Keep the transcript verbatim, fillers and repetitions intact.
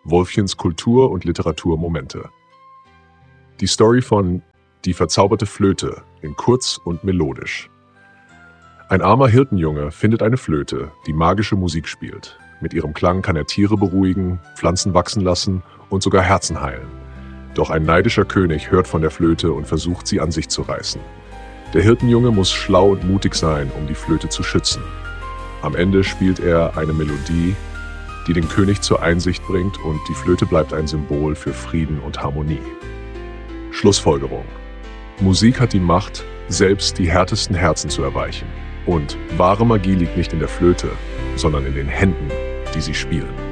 Wolfchens Kultur- und Literaturmomente. Die Story von Die verzauberte Flöte in kurz und melodisch. Ein armer Hirtenjunge findet eine Flöte, die magische Musik spielt. Mit ihrem Klang kann er Tiere beruhigen, Pflanzen wachsen lassen und sogar Herzen heilen. Doch ein neidischer König hört von der Flöte und versucht, sie an sich zu reißen. Der Hirtenjunge muss schlau und mutig sein, um die Flöte zu schützen. Am Ende spielt er eine Melodie, die den König zur Einsicht bringt, und die Flöte bleibt ein Symbol für Frieden und Harmonie. Schlussfolgerung: Musik hat die Macht, selbst die härtesten Herzen zu erweichen. Und wahre Magie liegt nicht in der Flöte, sondern in den Händen, die sie spielen.